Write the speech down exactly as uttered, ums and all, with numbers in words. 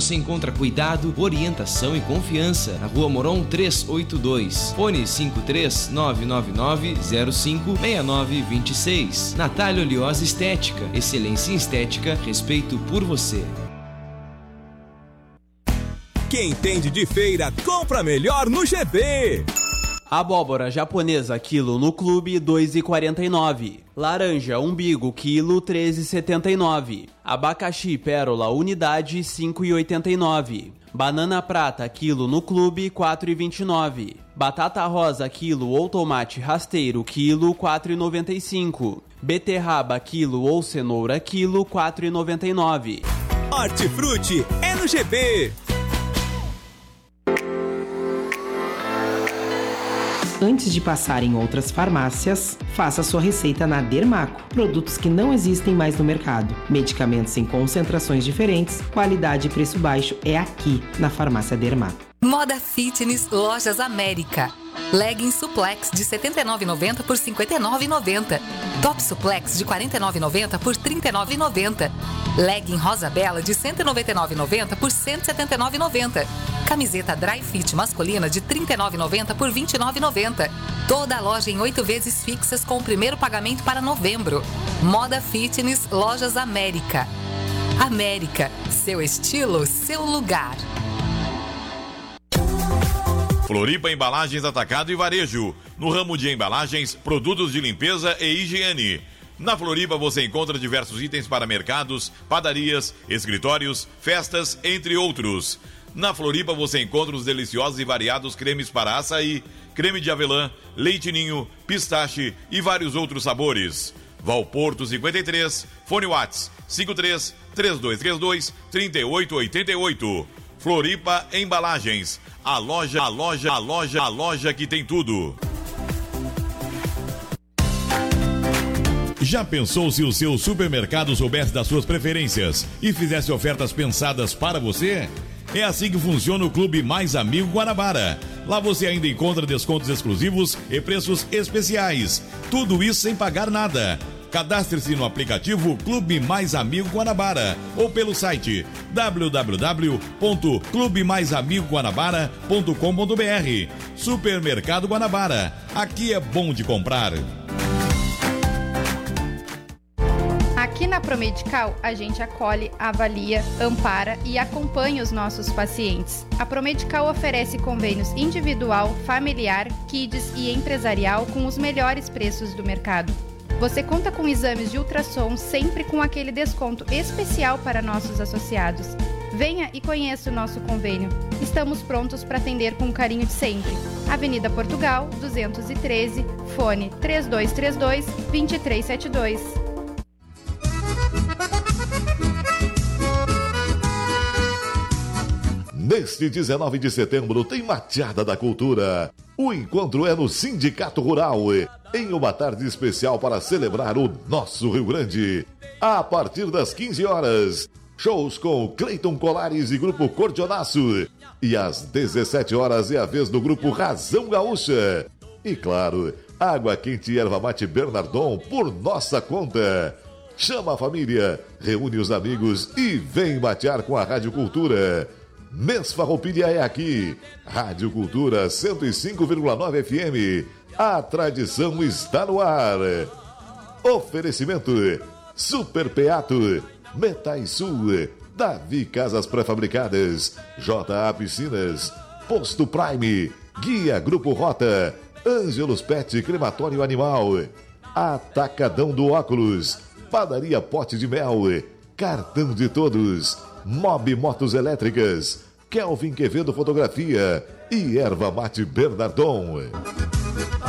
você encontra cuidado, orientação e confiança. Na Rua Moron trezentos e oitenta e dois. Fone cinco três nove nove nove zero cinco seis nove dois seis. Natália Oliosa Estética. Excelência em estética, respeito por você. Quem entende de feira, compra melhor no G B. Abóbora japonesa quilo no clube dois reais e quarenta e nove centavos. Laranja umbigo quilo treze reais e setenta e nove centavos. Abacaxi pérola unidade cinco reais e oitenta e nove centavos. Banana prata quilo no clube quatro reais e vinte e nove centavos. Batata rosa quilo ou tomate rasteiro quilo quatro reais e noventa e cinco centavos. Beterraba quilo ou cenoura quilo quatro reais e noventa e nove centavos. Hortifruti é no G B. Antes de passar em outras farmácias, faça sua receita na Dermaco. Produtos que não existem mais no mercado. Medicamentos em concentrações diferentes, qualidade e preço baixo é aqui, na Farmácia Dermaco. Moda Fitness Lojas América. Legging suplex de setenta e nove reais e noventa centavos por cinquenta e nove reais e noventa centavos. Top suplex de quarenta e nove reais e noventa centavos por trinta e nove reais e noventa centavos. Legging rosa bela de cento e noventa e nove reais e noventa centavos por cento e setenta e nove reais e noventa centavos. Camiseta Dry Fit masculina de trinta e nove reais e noventa centavos por vinte e nove reais e noventa centavos. Toda a loja em oito vezes fixas com o primeiro pagamento para novembro. Moda Fitness Lojas América. América, seu estilo, seu lugar. Floripa Embalagens Atacado e Varejo. No ramo de embalagens, produtos de limpeza e higiene. Na Floripa você encontra diversos itens para mercados, padarias, escritórios, festas, entre outros. Na Floripa você encontra os deliciosos e variados cremes para açaí, creme de avelã, leite ninho, pistache e vários outros sabores. Valporto cinquenta e três, fone Whats cinco três três dois três dois três oito oito oito. Floripa Embalagens, a loja, a loja, a loja, a loja que tem tudo. Já pensou se o seu supermercado soubesse das suas preferências e fizesse ofertas pensadas para você? É assim que funciona o Clube Mais Amigo Guanabara. Lá você ainda encontra descontos exclusivos e preços especiais. Tudo isso sem pagar nada. Cadastre-se no aplicativo Clube Mais Amigo Guanabara ou pelo site w w w ponto clube mais amigo guanabara ponto com ponto b r. Supermercado Guanabara. Aqui é bom de comprar. Aqui na Promedical, a gente acolhe, avalia, ampara e acompanha os nossos pacientes. A Promedical oferece convênios individual, familiar, kids e empresarial com os melhores preços do mercado. Você conta com exames de ultrassom sempre com aquele desconto especial para nossos associados. Venha e conheça o nosso convênio. Estamos prontos para atender com o carinho de sempre. Avenida Portugal, duzentos e treze, fone três dois três dois, dois três sete dois. Neste dezenove de setembro tem Mateada da Cultura. O encontro é no Sindicato Rural, em uma tarde especial para celebrar o nosso Rio Grande. A partir das quinze horas, shows com Cleiton Colares e Grupo Cordionaço. E às dezessete horas é a vez do Grupo Razão Gaúcha. E claro, água quente e erva mate Bernardon por nossa conta. Chama a família, reúne os amigos e vem matear com a Rádio Cultura. Mês Farroupilha é aqui. Rádio Cultura cento e cinco vírgula nove F M. A tradição está no ar. Oferecimento Super Peato, Metais Sul, Davi Casas Pré-Fabricadas, J A Piscinas, Posto Prime, Guia Grupo Rota, Ângelos Pet Crematório Animal, Atacadão do Óculos, Padaria Pote de Mel, Cartão de Todos, Mob Motos Elétricas, Kelvin Quevedo Fotografia e Erva Mate Bernardon.